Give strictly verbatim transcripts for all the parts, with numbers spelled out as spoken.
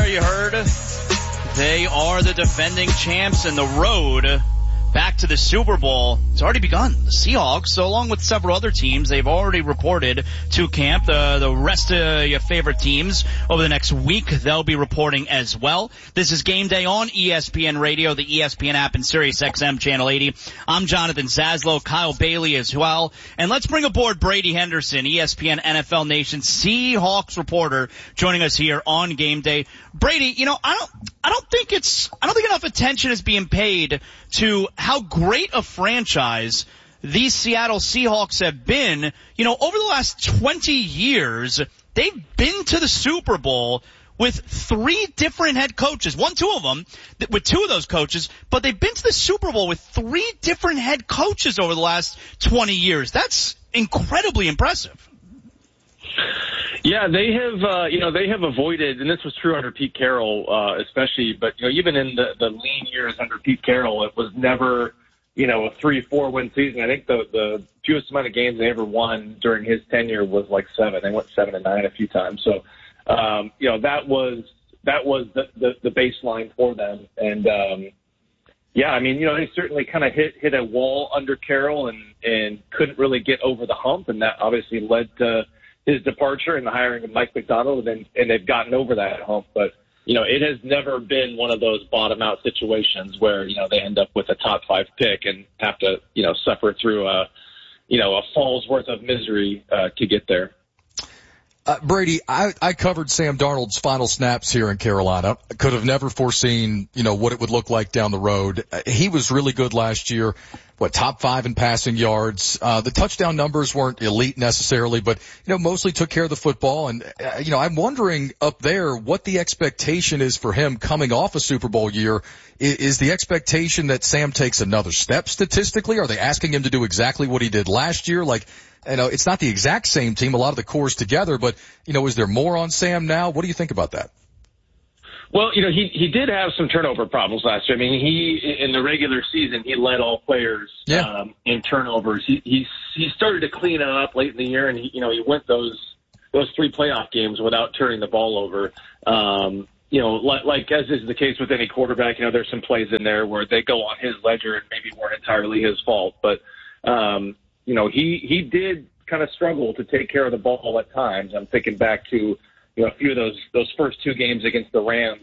you heard. They are the defending champs, and the road back to the Super Bowl, it's already begun. The Seahawks, so along with several other teams, they've already reported to camp. The, the rest of your favorite teams over the next week, they'll be reporting as well. This is Game Day on E S P N Radio, the E S P N app, and Sirius X M Channel eighty. I'm Jonathan Zaslow, Kyle Bailey as well. And let's bring aboard Brady Henderson, E S P N N F L Nation Seahawks reporter, joining us here on Game Day. Brady, you know, I don't, I don't think it's, I don't think enough attention is being paid to how great a franchise these Seattle Seahawks have been. You know, over the last twenty years, they've been to the Super Bowl with three different head coaches. One, two of them, with two of those coaches, but they've been to the Super Bowl with three different head coaches over the last twenty years. That's incredibly impressive. Yeah, they have, uh, you know, they have avoided, and this was true under Pete Carroll, uh, especially, but, you know, even in the, the lean years under Pete Carroll, it was never, you know, a three, four win season. I think the, the fewest amount of games they ever won during his tenure was like seven. They went seven and nine a few times. So, um, you know, that was, that was the, the, the baseline for them. And, um, yeah, I mean, you know, they certainly kind of hit, hit a wall under Carroll and, and couldn't really get over the hump. And that obviously led to his departure and the hiring of Mike Macdonald, and, and they've gotten over that hump. But, you know, it has never been one of those bottom-out situations where, you know, they end up with a top-five pick and have to, you know, suffer through a, you know, a fall's worth of misery uh, to get there. Uh, Brady, I, I covered Sam Darnold's final snaps here in Carolina. I could have never foreseen, you know, what it would look like down the road. Uh, he was really good last year. What, top five in passing yards. Uh, the touchdown numbers weren't elite necessarily, but, you know, mostly took care of the football. And, uh, you know, I'm wondering up there what the expectation is for him coming off a Super Bowl year. Is, is the expectation that Sam takes another step statistically? Are they asking him to do exactly what he did last year? Like, you know, it's not the exact same team, a lot of the core's together, but, you know, is there more on Sam now? What do you think about that? Well, you know, he, he did have some turnover problems last year. I mean, he, in the regular season, he led all players, yeah. um, in turnovers. He, he, he started to clean it up late in the year, and he, you know, he went those, those three playoff games without turning the ball over. Um, you know, like, like as is the case with any quarterback, you know, there's some plays in there where they go on his ledger and maybe weren't entirely his fault. But, um, you know, he, he did kind of struggle to take care of the ball at times. I'm thinking back to, you know, a few of those, those first two games against the Rams.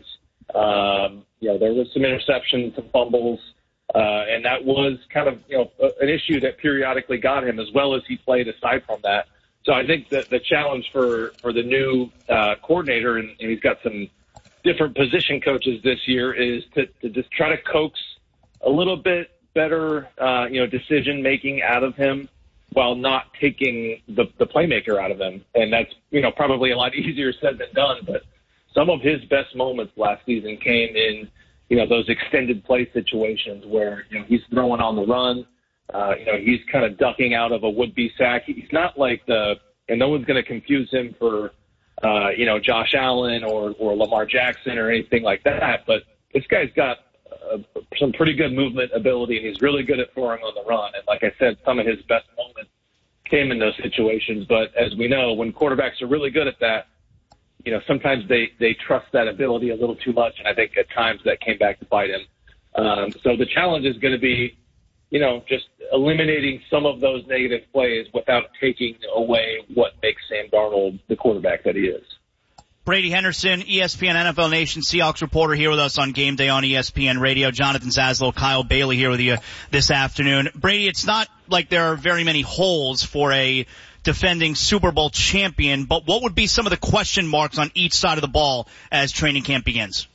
Um, you know, there was some interceptions, some fumbles, uh, and that was kind of, you know, an issue that periodically got him as well as he played aside from that. So I think that the challenge for, for the new, uh, coordinator, and, and he's got some different position coaches this year, is to, to just try to coax a little bit better, uh, you know, decision making out of him, while not taking the, the playmaker out of him. And that's, you know, probably a lot easier said than done. But some of his best moments last season came in, you know, those extended play situations where, you know, he's throwing on the run. Uh, you know, he's kind of ducking out of a would-be sack. He's not like the, and no one's going to confuse him for, uh, you know, Josh Allen or, or Lamar Jackson or anything like that. But this guy's got Uh, some pretty good movement ability, and he's really good at throwing on the run. And like I said, some of his best moments came in those situations. But as we know, when quarterbacks are really good at that, you know, sometimes they, they trust that ability a little too much. And I think at times that came back to bite him. Um, so the challenge is going to be, you know, just eliminating some of those negative plays without taking away what makes Sam Darnold the quarterback that he is. Brady Henderson, E S P N N F L Nation Seahawks reporter, here with us on Game Day on E S P N Radio. Jonathan Zaslow, Kyle Bailey here with you this afternoon. Brady, it's not like there are very many holes for a defending Super Bowl champion, but what would be some of the question marks on each side of the ball as training camp begins?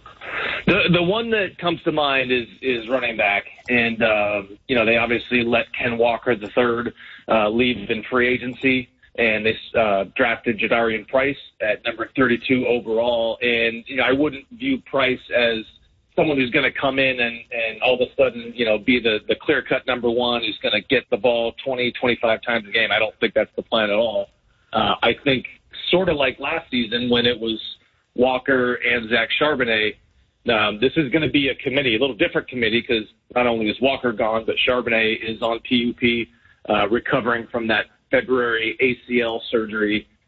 The the one that comes to mind is is running back, and um, you know, they obviously let Ken Walker the third uh, leave in free agency. And they uh, drafted Jadarian Price at number thirty-two overall. And, you know, I wouldn't view Price as someone who's going to come in and, and all of a sudden, you know, be the, the clear-cut number one who's going to get the ball twenty, twenty-five times a game. I don't think that's the plan at all. Uh, I think sort of like last season when it was Walker and Zach Charbonnet, um, this is going to be a committee, a little different committee, because not only is Walker gone, but Charbonnet is on P U P, uh, recovering from that February A C L surgery.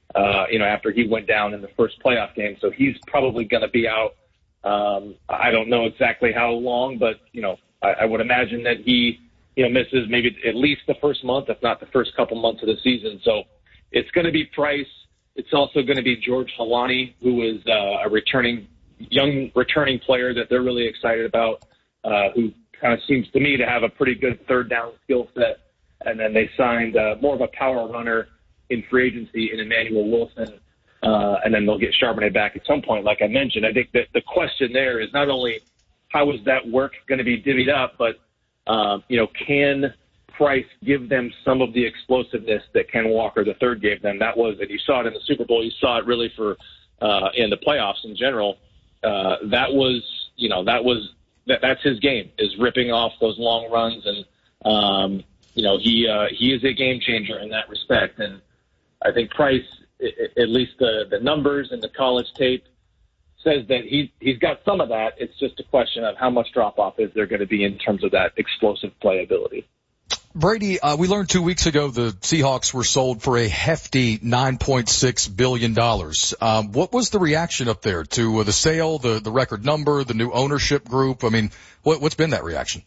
uh, you know, after he went down in the first playoff game. So he's probably going to be out. Um, I don't know exactly how long, but, you know, I, I would imagine that he, you know, misses maybe at least the first month, if not the first couple months of the season. So it's going to be Price. It's also going to be George Holani, who is uh, a returning, young returning player that they're really excited about, uh, who kind of seems to me to have a pretty good third down skill set. And then they signed uh, more of a power runner in free agency in Emmanuel Wilson. Uh, and then they'll get Charbonnet back at some point, like I mentioned. I think that the question there is not only how is that work going to be divvied up, but, um, you know, can Price give them some of the explosiveness that Ken Walker the third gave them? That was, and you saw it in the Super Bowl. You saw it really for uh, in the playoffs in general. Uh, that was, you know, that was that, that's his game, is ripping off those long runs, and um, you know, he uh, he is a game changer in that respect. And I think Price, at least the the numbers and the college tape, says that he he's got some of that. It's just a question of how much drop off is there going to be in terms of that explosive playability. Brady, uh, we learned two weeks ago the Seahawks were sold for a hefty nine point six billion dollars. Um, what was the reaction up there to uh, the sale, the, the record number, the new ownership group? I mean, what, what's been that reaction?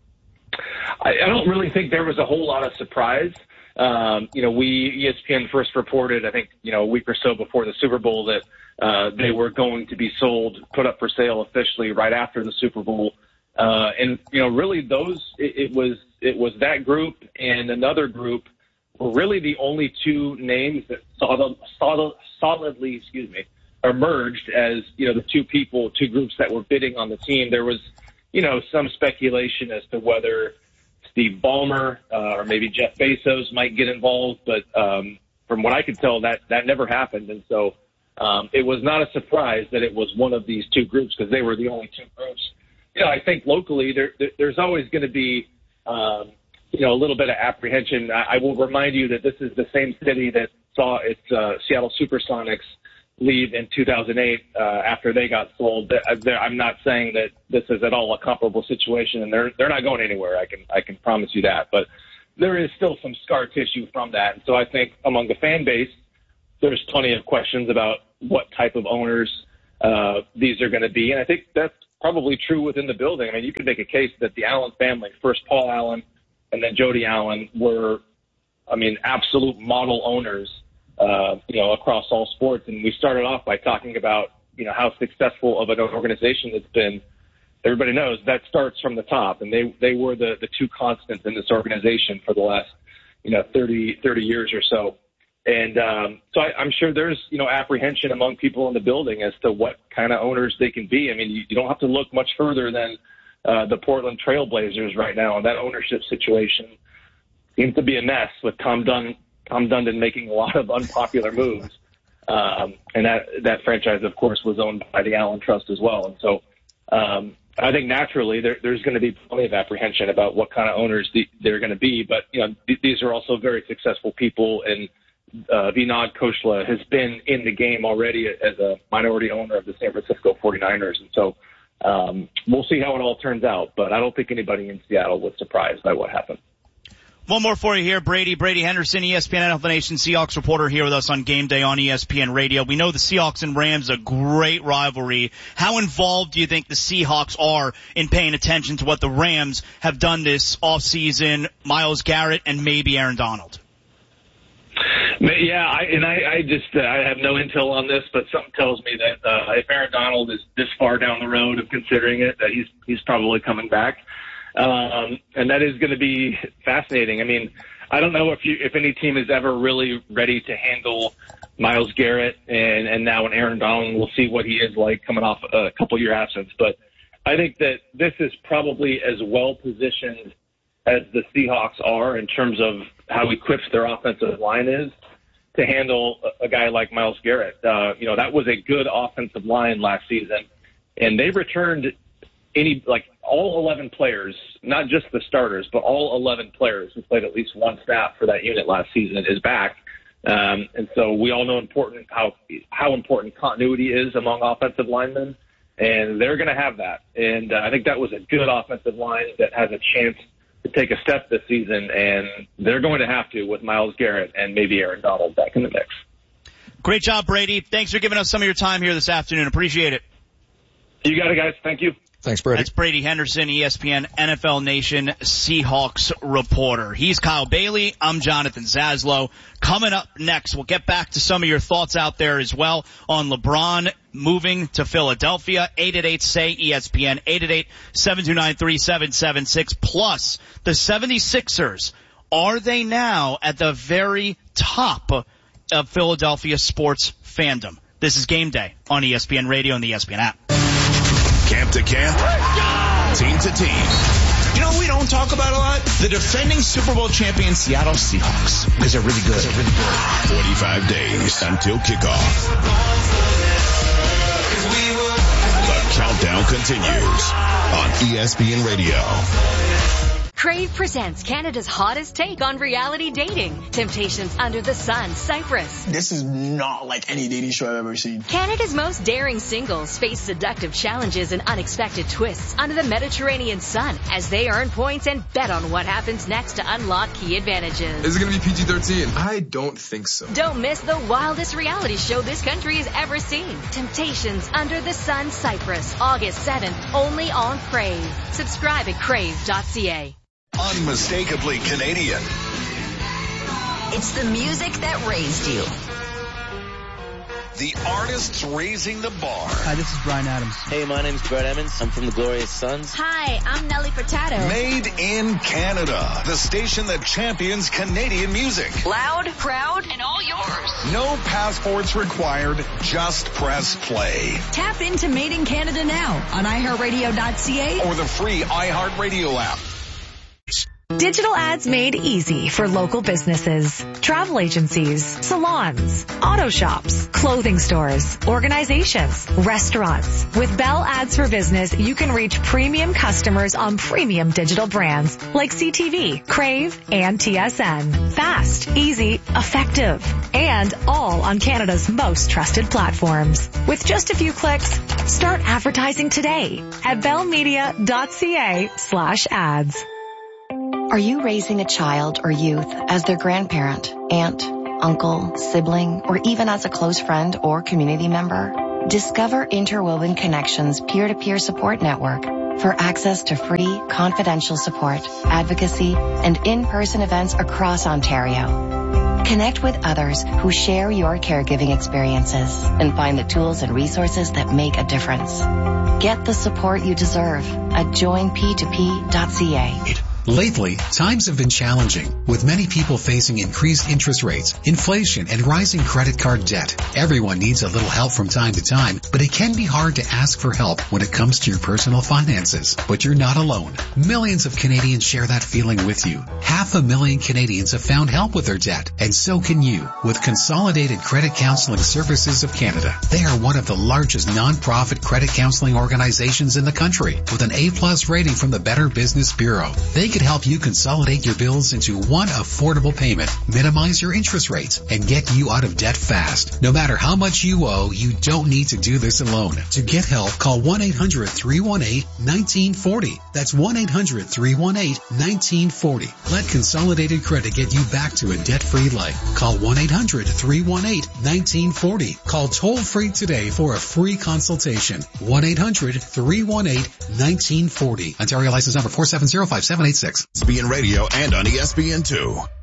I, I don't really think there was a whole lot of surprise. Um, you know, we, E S P N first reported, I think, you know, a week or so before the Super Bowl that uh, they were going to be sold, put up for sale officially right after the Super Bowl. Uh, and, you know, really those, it, it was, it was that group and another group were really the only two names that solid, solid, solidly, excuse me, emerged as, you know, the two people, two groups that were bidding on the team. There was, you know, some speculation as to whether Steve Ballmer uh, or maybe Jeff Bezos might get involved. But um, from what I could tell, that, that never happened. And so um, it was not a surprise that it was one of these two groups because they were the only two groups. You know, I think locally there, there there's always going to be, um, you know, a little bit of apprehension. I, I will remind you that this is the same city that saw its uh, Seattle Supersonics leave in two thousand eight uh, after they got sold. I'm not saying that this is at all a comparable situation, and they're they're not going anywhere. I can I can promise you that. But there is still some scar tissue from that, and so I think among the fan base, there's plenty of questions about what type of owners uh, these are going to be, and I think that's probably true within the building. I mean, you could make a case that the Allen family, first Paul Allen and then Jody Allen, were, I mean, absolute model owners, uh, you know, across all sports. And we started off by talking about, you know, how successful of an organization it's been. Everybody knows that starts from the top, and they, they were the, the two constants in this organization for the last, you know, thirty, thirty years or so. And um, so I, I'm sure there's, you know, apprehension among people in the building as to what kind of owners they can be. I mean, you, you don't have to look much further than uh, the Portland Trailblazers right now. And that ownership situation seems to be a mess with Tom Dunn, Tom Dundon making a lot of unpopular moves. Um, and that, that franchise, of course, was owned by the Allen Trust as well. And so um, I think naturally there, there's going to be plenty of apprehension about what kind of owners the, they're going to be. But, you know, th- these are also very successful people, and Uh, Vinod Khosla has been in the game already as a minority owner of the San Francisco forty-niners. And so um, we'll see how it all turns out. But I don't think anybody in Seattle was surprised by what happened. One more for you here, Brady. Brady Henderson, E S P N N F L Nation Seahawks reporter here with us on Game Day on E S P N Radio. We know the Seahawks and Rams, a great rivalry. How involved do you think the Seahawks are in paying attention to what the Rams have done this offseason, Myles Garrett and maybe Aaron Donald? Yeah, I, and I, I just uh, I have no intel on this, but something tells me that uh, if Aaron Donald is this far down the road of considering it, that he's he's probably coming back, um, and that is going to be fascinating. I mean, I don't know if you if any team is ever really ready to handle Myles Garrett, and and now an Aaron Donald. We'll see what he is like coming off a couple year absence, but I think that this is probably as well positioned as the Seahawks are in terms of how equipped their offensive line is to handle a guy like Myles Garrett. Uh, you know, that was a good offensive line last season, and they returned any, like all eleven players, not just the starters, but all eleven players who played at least one snap for that unit last season is back. Um, and so we all know important how, how important continuity is among offensive linemen, and they're going to have that. And uh, I think that was a good offensive line that has a chance to take a step this season, and they're going to have to with Myles Garrett and maybe Aaron Donald back in the mix. Great job, Brady. Thanks for giving us some of your time here this afternoon. Appreciate it. You got it, guys. Thank you. Thanks, Brady. That's Brady Henderson, E S P N N F L Nation Seahawks reporter. He's Kyle Bailey. I'm Jonathan Zaslow. Coming up next, we'll get back to some of your thoughts out there as well on LeBron moving to Philadelphia. eight eight eight, S A Y, E S P N, eight eight eight, seven two nine, three seven seven six. Plus, the seventy-sixers, are they now at the very top of Philadelphia sports fandom? This is Game Day on E S P N Radio and the E S P N app. Camp to camp, team to team. You know, we don't talk about a lot. The defending Super Bowl champion Seattle Seahawks, because they're really good. They're really good. forty-five days until kickoff. The countdown continues on E S P N Radio. Crave presents Canada's hottest take on reality dating. Temptations Under the Sun, Cyprus. This is not like any dating show I've ever seen. Canada's most daring singles face seductive challenges and unexpected twists under the Mediterranean sun as they earn points and bet on what happens next to unlock key advantages. Is it going to be P G thirteen? I don't think so. Don't miss the wildest reality show this country has ever seen. Temptations Under the Sun, Cyprus, August seventh, only on Crave. Subscribe at crave dot c a. Unmistakably Canadian. It's the music that raised you. The artists raising the bar. Hi, this is Bryan Adams. Hey, my name's Brett Emmons. I'm from the Glorious Sons. Hi, I'm Nelly Furtado. Made in Canada. The station that champions Canadian music. Loud, proud, and all yours. No passports required. Just press play. Tap into Made in Canada now on i heart radio dot c a or the free iHeartRadio app. Digital ads made easy for local businesses, travel agencies, salons, auto shops, clothing stores, organizations, restaurants. With Bell Ads for Business, you can reach premium customers on premium digital brands like C T V, Crave, and T S N. Fast, easy, effective, and all on Canada's most trusted platforms. With just a few clicks, start advertising today at bell media dot c a slash ads. Are you raising a child or youth as their grandparent, aunt, uncle, sibling, or even as a close friend or community member? Discover Interwoven Connections peer-to-peer support network for access to free, confidential support, advocacy, and in-person events across Ontario. Connect with others who share your caregiving experiences and find the tools and resources that make a difference. Get the support you deserve at join p two p dot c a. Lately, times have been challenging, with many people facing increased interest rates, inflation, and rising credit card debt. Everyone needs a little help from time to time, but it can be hard to ask for help when it comes to your personal finances. But you're not alone. Millions of Canadians share that feeling with you. Half a million Canadians have found help with their debt, and so can you with Consolidated Credit Counseling Services of Canada. They are one of the largest non-profit credit counseling organizations in the country, with an A plus rating from the Better Business Bureau. They can help you consolidate your bills into one affordable payment, minimize your interest rates, and get you out of debt fast. No matter how much you owe, you don't need to do this alone. To get help, call one eight hundred, three one eight, one nine four zero. That's one eight hundred, three one eight, one nine four zero. Let Consolidated Credit get you back to a debt-free life. Call one eight hundred, three one eight, one nine four zero. Call toll-free today for a free consultation. one eight hundred, three one eight, one nine four zero. Ontario license number four seven zero five seven eight six. E S P N Radio and on E S P N two.